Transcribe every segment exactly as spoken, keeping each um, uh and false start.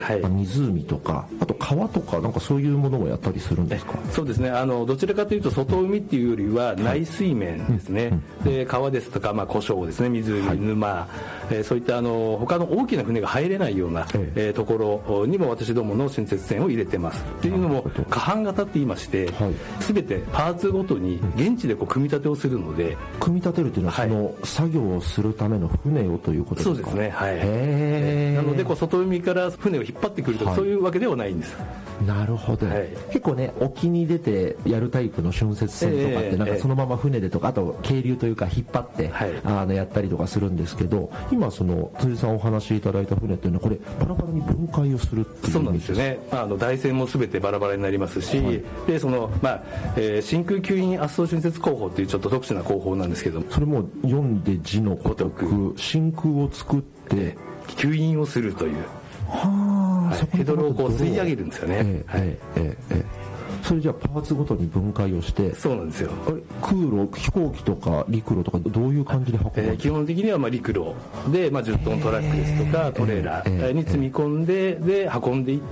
はい、湖とかあと川とかなんかそういうものをやったりするんですか？ そうですね、あのどちらかというと外海っていうよりは内水面ですね、はいうん、で川ですとか、まあ、湖沼ですね、湖、はい、沼、えー、そういったあの他の大きな船が入れないような、ええー、ところにも私どもの浚渫船を入れてます。っていうのも可搬型って言いまして、はい、全てパーツごとに現地でこう組み立てをするので、 組み立てるというのはその作業をするための船をということですか？ そうですね、はい、へー、なのでこう外海から船を引っ張ってくるとか、はい、そういうわけではないんです。 なるほど、はい、結構ね沖に出てやるタイプの浚渫船とかってなんかそのまま船でとか、あと渓流というか引っ張って、はい、あのやったりとかするんですけど、今その辻さんお話しいただいた船っていうのはこれバラバラに分解をするっていう。 そうなんですよね、あの台船も全てバラバラになりますし、はい、でその、まあえー、真空吸引圧縮浚渫工法っていうちょっと特殊な工法なんですけど、 それも読んで字のごとく真空を作って吸引をするという、はあ、はい、ヘドロをこう吸い上げるんですよね、えーはいえーえーえーそれじゃあパーツごとに分解をして。 そうなんですよ。 あれ空路飛行機とか陸路とかどういう感じで運ぶんですか？ えー、基本的にはまあ陸路で、まあ、じゅっトントラックですとかトレーラーに積み込んで、で運んでいって、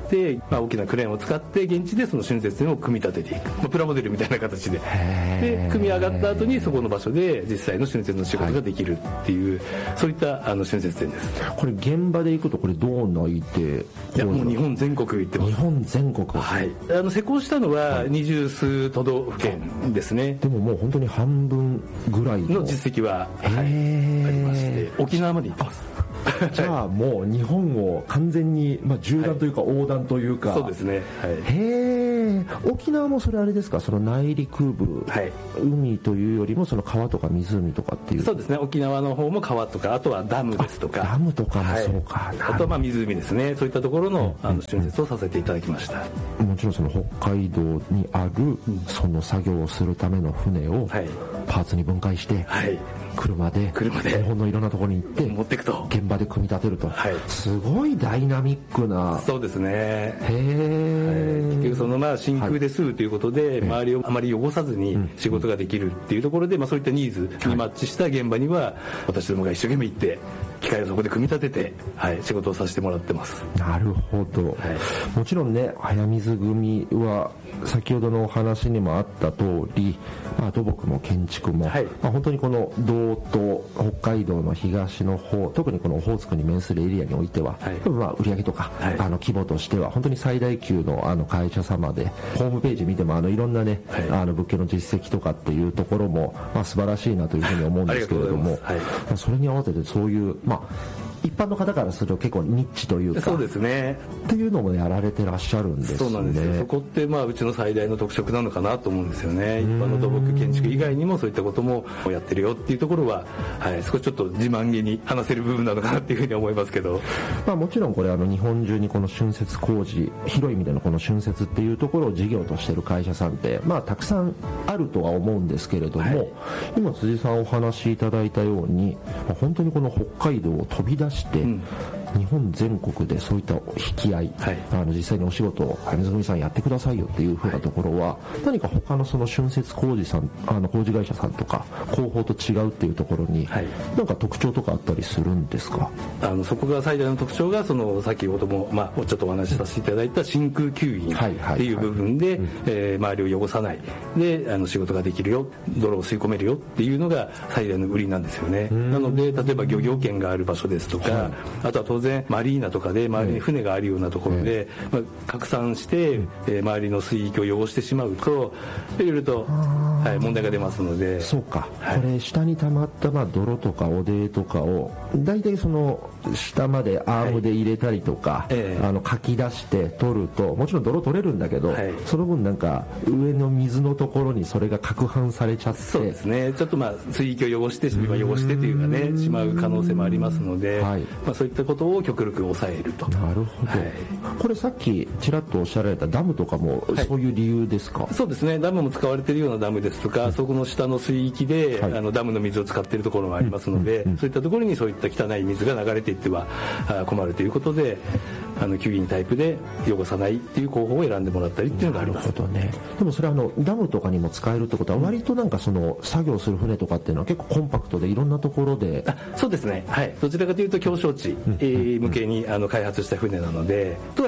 まあ、大きなクレーンを使って現地でその浚渫船を組み立てていく、まあ、プラモデルみたいな形でで組み上がった後にそこの場所で実際の浚渫の仕事ができるっていう、はい、そういったあの浚渫船です。 これ現場で行くとこれどう泣いて？いやもう日本全国行ってます。 日本全国、 はい、あの施工したのはにじゅう数都道府県ですね。 でももう本当に半分ぐらい の, の実績は、はい、ありまして、沖縄まで行ってます。 じゃあもう日本を完全に、まあ、縦断というか横断というか、 はい、そうですね、はい、 へえ。沖縄もそれあれですか、その内陸部、はい、海というよりもその川とか湖とかっていう。 そうですね、沖縄の方も川とか、あとはダムですとか、 ダムとかもそうか、はい、 あとはまあ湖ですね、そういったところの浚渫をさせていただきました。 もちろんその北海道にあるその作業をするための船をパーツに分解して、はい、車で日本のいろんなところに行って持っていくと、 現場で組み立てると、はい、すごいダイナミックな。 そうですね、へえ、 はい、結局そのまあ真空で吸うということで、はい、周りをあまり汚さずに仕事ができるっていうところで、まあ、そういったニーズにマッチした現場には私どもが一生懸命行って機械をそこで組み立てて、はい、仕事をさせてもらってます。 なるほど、はい、もちろんね早水組は先ほどのお話にもあった通り、まあ、土木も建築も、はい、まあ、本当にこの道東北海道の東の方、特にこのオホーツクに面するエリアにおいては、はい、まあ売上とか、はい、あの規模としては本当に最大級のあの会社様で、ホームページ見てもあのいろんなね、はい、あの物件の実績とかっていうところも、まあ、素晴らしいなというふうに思うんですけれども、はい、それに合わせてそういう、まあ一般の方からすると結構ニッチというか、 そうですね、 っていうのもやられてらっしゃるんですね。 そうなんですよ。そこってまあうちの最大の特色なのかなと思うんですよね。一般の土木建築以外にもそういったこともやってるよっていうところは、はい、少しちょっと自慢げに話せる部分なのかなっていうふうに思いますけど、 まあ、もちろんこれあの日本中にこの浚渫工事、広い意味でのこの浚渫っていうところを事業としている会社さんってまあたくさんあるとは思うんですけれども、はい、今辻さんお話しいただいたように本当にこの北海道を飛び出して、うん、日本全国でそういった引き合い、はい、あの実際にお仕事を早水組さんやってくださいよっていうふうなところは、はい、何か他のその浚渫工事さん、あの工事会社さんとか広報と違うっていうところに、はい、なんか特徴とかあったりするんですか？ あのそこが最大の特徴がその先ほども、まあ、ちょっとお話しさせていただいた真空吸引っていう部分で周りを汚さないであの仕事ができるよ、泥を吸い込めるよっていうのが最大の売りなんですよね。なので例えば漁業権がある場所ですとか、はい、あとは当然マリーナとかで周りに船があるようなところで、まあ、拡散して、えー、周りの水域を汚してしまうといろいろと、はい、問題が出ますので。 そうか、はい、これ下に溜まったまあ泥とか汚泥とかを大体その下までアームで入れたりとか、はい、えー、あのかき出して取るともちろん泥取れるんだけど、はい、その分なんか上の水のところにそれが攪拌されちゃって、 そうですね、ちょっとまあ水域を汚して今汚してというかねしまう可能性もありますので、はい、まあ、そういったことを極力抑えると。 なるほど、はい、これさっきちらっとおっしゃられたダムとかもそういう理由ですか？ はい、そうですね、ダムも使われているようなダムですとか、うん、そこの下の水域で、はい、あのダムの水を使っているところもありますので、うんうんうん、そういったところにそういった汚い水が流れてていっては困るということで、あの吸引タイプで汚さないっていう工法を選んでもらったりっていうのがあります。 なるほどね。でもそれはあのダムとかにも使えるってことは、割となんかその作業する船とかっていうのは結構コンパクトでいろんなところで。 あ、そうですね、はい、どちらかというと狭小地向けにあの開発した船なので、とは